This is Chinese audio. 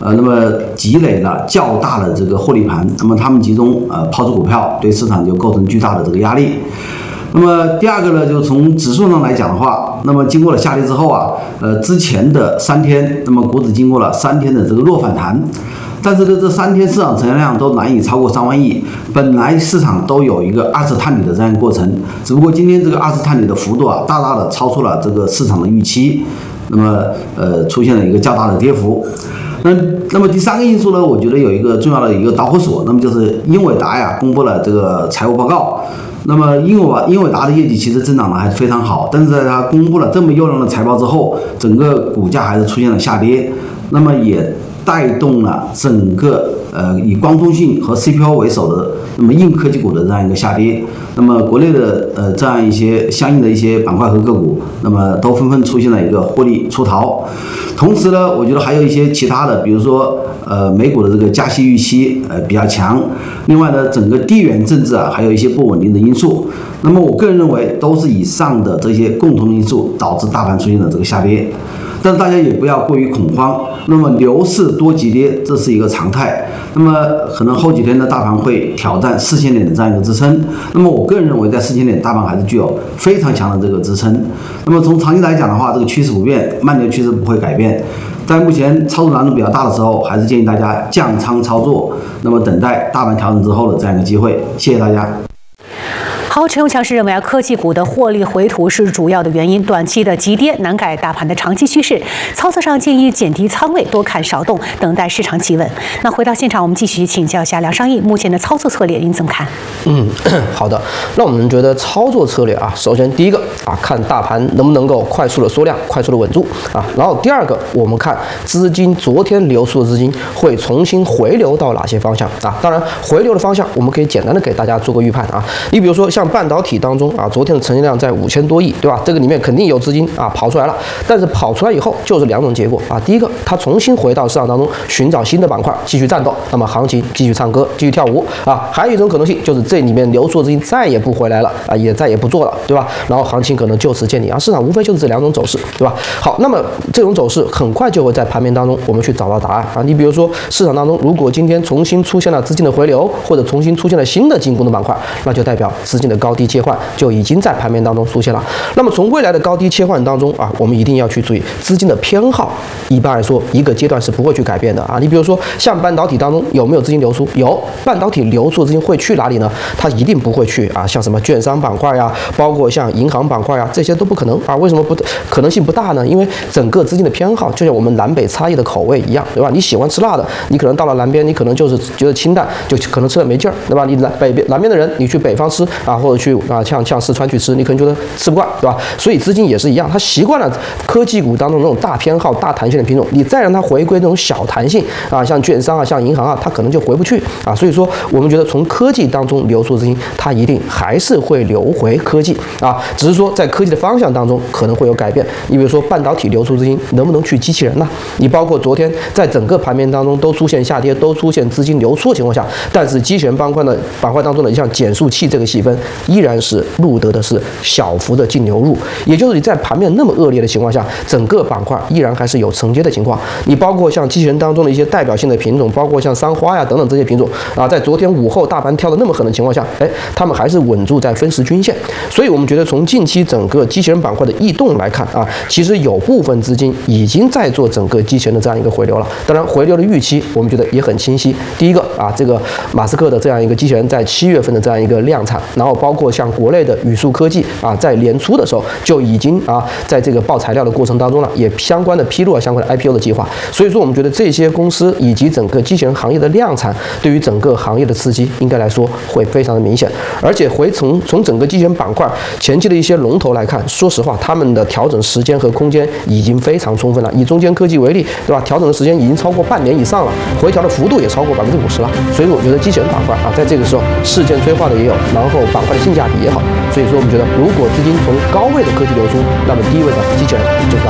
那么积累了较大的这个获利盘，那么他们集中抛出股票，对市场就构成巨大的这个压力。那么第二个呢，就是从指数上来讲的话，那么经过了下跌之后啊，之前的3天，那么股指经过了3天的这个弱反弹，但是呢，这3天市场成交量都难以超过3万亿，本来市场都有一个二次探底的这样一个过程，只不过今天这个二次探底的幅度啊，大大的超出了这个市场的预期，那么出现了一个较大的跌幅。那么第3个因素呢，我觉得有一个重要的一个导火索，那么就是英伟达呀公布了这个财务报告。那么英伟达的业绩其实增长的还是非常好，但是在它公布了这么优良的财报之后，整个股价还是出现了下跌，那么也带动了整个以光通信和 CPU 为首的那么硬科技股的这样一个下跌。那么国内的这样一些相应的一些板块和个股，那么都纷纷出现了一个获利出逃。同时呢，我觉得还有一些其他的，比如说美股的这个加息预期比较强，另外呢，整个地缘政治啊还有一些不稳定的因素。那么我个人认为都是以上的这些共同的因素导致大盘出现了这个下跌。但是大家也不要过于恐慌，那么牛市多急跌这是一个常态，那么可能后几天的大盘会挑战4000点的这样一个支撑，那么我个人认为在4000点大盘还是具有非常强的这个支撑。那么从长期来讲的话，这个趋势不变，慢牛趋势不会改变，在目前操作难度比较大的时候，还是建议大家降仓操作，那么等待大盘调整之后的这样一个机会。谢谢大家。 好，陈永强是认为科技股的获利回吐是主要的原因，短期的急跌难改大盘的长期趋势。操作上建议减低仓位，多看少动，等待市场企稳。那回到现场，我们继续请教一下梁尚义，目前的操作策略您怎么看？ 好的，那我们觉得操作策略啊，首先第一个啊，看大盘能不能够快速的缩量，快速的稳住啊，然后第二个，我们看资金昨天流出的资金会重新回流到哪些方向啊？当然，回流的方向我们可以简单的给大家做个预判啊。你比如说像半导体当中啊，昨天的成交量在5000多亿，对吧？这个里面肯定有资金啊跑出来了，但是跑出来以后就是2种结果啊。第一个，它重新回到市场当中寻找新的板块继续战斗，那么行情继续唱歌，继续跳舞啊。还有一种可能性就是这里面流出的资金再也不回来了啊，也再也不做了，对吧？然后行情可能就此见底啊。市场无非就是这2种走势，对吧？好，那么这种走势很快就会在盘面当中我们去找到答案啊。你比如说市场当中，如果今天重新出现了资金的回流，或者重新出现了新的进攻的板块，那就代表资金的高低切换就已经在盘面当中出现了。那么从未来的高低切换当中啊，我们一定要去注意资金的偏好。一般来说，一个阶段是不会去改变的啊。你比如说像半导体当中有没有资金流出？有，半导体流出的资金会去哪里呢？它一定不会去啊，像什么券商板块呀，包括像银行板块呀，这些都不可能啊。为什么不可能性不大呢？因为整个资金的偏好就像我们南北差异的口味一样，对吧？你喜欢吃辣的，你可能到了南边，你可能就是觉得清淡，就可能吃的没劲儿，对吧？你南边的人，你去北方吃啊，或者去啊像四川去吃，你可能觉得吃不惯，对吧？所以资金也是一样，它习惯了科技股当中那种大偏好、大弹性的品种，你再让它回归那种小弹性啊，像券商啊、像银行啊，它可能就回不去啊。所以说，我们觉得从科技当中流出资金，它一定还是会流回科技啊，只是说在科技的方向当中可能会有改变。你比如说半导体流出资金能不能去机器人呢？你包括昨天在整个盘面当中都出现下跌、都出现资金流出的情况下，但是机器人板块当中的像减速器这个细分依然是录得的是小幅的净流入，也就是你在盘面那么恶劣的情况下，整个板块依然还是有承接的情况。你包括像机器人当中的一些代表性的品种，包括像三花呀等等这些品种啊，在昨天午后大盘跳得那么狠的情况下，他们还是稳住在分时均线。所以我们觉得从近期整个机器人板块的异动来看啊，其实有部分资金已经在做整个机器人的这样一个回流了。当然，回流的预期我们觉得也很清晰。第一个啊，这个马斯克的这样一个机器人在7月份的这样一个量产，然后包括像国内的宇树科技啊，在年初的时候就已经在这个报材料的过程当中了，也相关的披露了相关的 IPO 的计划。所以说，我们觉得这些公司以及整个机器人行业的量产，对于整个行业的刺激，应该来说会非常的明显。而且从整个机器人板块前期的一些龙头来看，说实话，他们的调整时间和空间已经非常充分了。以中间科技为例，对吧？调整的时间已经超过半年以上了，回调的幅度也超过50%了。所以我觉得机器人板块啊，在这个时候事件催化的也有，然后板块的性价比也好。所以说，我们觉得如果资金从高位的科技流出，那么低位的机器人就是它。